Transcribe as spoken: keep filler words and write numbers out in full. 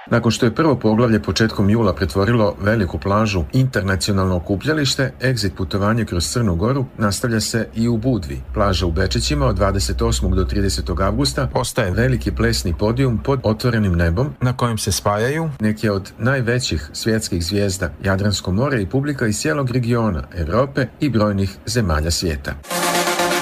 Nakon što je prvo poglavlje početkom jula pretvorilo veliku plažu internacionalno okupljalište, egzit putovanje kroz Crnu Goru nastavlja se i u Budvi. Plaža u Bečićima od dvadeset osmog do tridesetog avgusta postaje veliki plesni podijum pod otvorenim nebom na kojem se spajaju neke od najvećih svjetskih zvijezda, Jadransko more i publika iz cijelog regiona, Europe i brojnih zemalja svijeta.